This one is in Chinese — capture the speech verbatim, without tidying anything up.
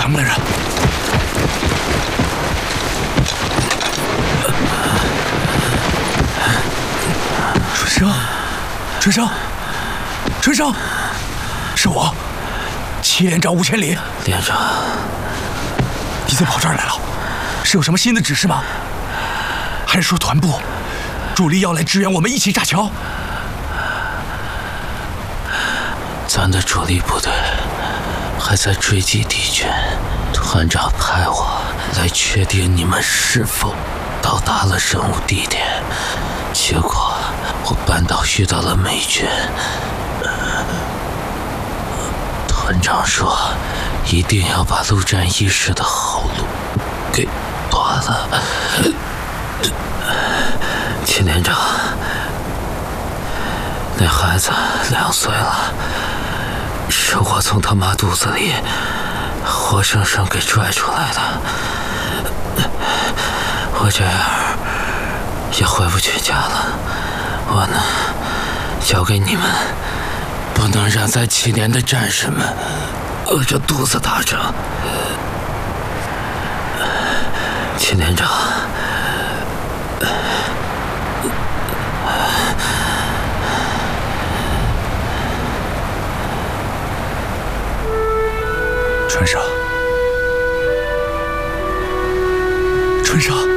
什么人？春生，春生，春生，是我，七连长吴千里。 连长， 你怎么跑这儿来了？是有什么新的指示吗？还是说团部主力要来支援我们一起炸桥？ 咱的主力部队还在追击敌军，团长派我来确定你们是否到达了任务地点。结果我半道遇到了美军，团长说一定要把陆战一师的后路给断了。秦连长，那孩子两岁了，是我从他妈肚子里活生生给拽出来的。我这样也回不去家了，我呢，交给你们，不能让在祁连的战士们饿着肚子打仗。秦连长， 春生，春生。